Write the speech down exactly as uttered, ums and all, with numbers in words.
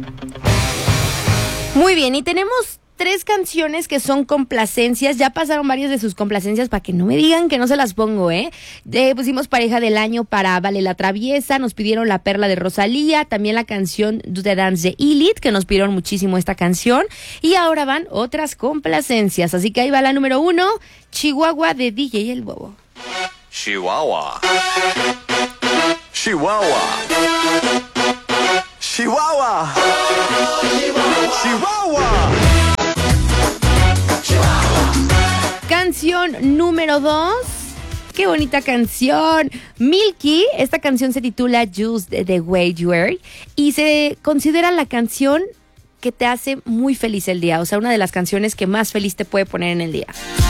Muy bien, y tenemos tres canciones que son complacencias. Ya pasaron varias de sus complacencias para que no me digan que no se las pongo, ¿eh? eh pusimos Pareja del Año para Vale la Traviesa, nos pidieron La Perla de Rosalía, también la canción Do the Dance de Elite, que nos pidieron muchísimo esta canción, y ahora van otras complacencias, así que ahí va la número uno, Chihuahua de D J El Bobo. Chihuahua. Chihuahua. Chihuahua. Chihuahua. Canción número dos. Qué bonita canción. Milky, esta canción se titula Juice the Way You Are y se considera la canción que te hace muy feliz el día, o sea, una de las canciones que más feliz te puede poner en el día.